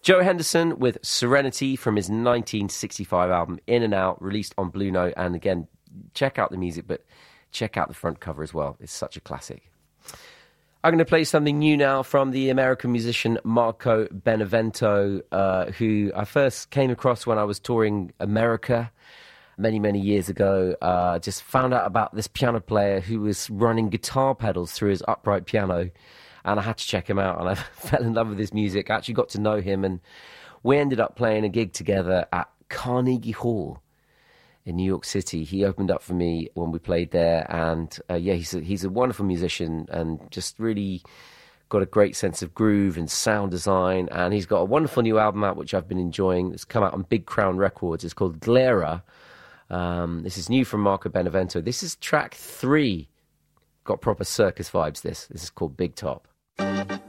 Joe Henderson with Serenity from his 1965 album In and Out, released on Blue Note. And again, check out the music, but check out the front cover as well. It's such a classic. I'm going to play something new now from the American musician Marco Benevento, who I first came across when I was touring America many, many years ago. Just found out about this piano player who was running guitar pedals through his upright piano, and I had to check him out, and I fell in love with his music. I actually got to know him, and we ended up playing a gig together at Carnegie Hall in New York City. He opened up for me when we played there, and he's a wonderful musician and just really got a great sense of groove and sound design, and he's got a wonderful new album out which I've been enjoying. It's come out on Big Crown Records. It's called Glera. This is new from Marco Benevento. This is track 3. Got proper circus vibes, this. This is called Big Top.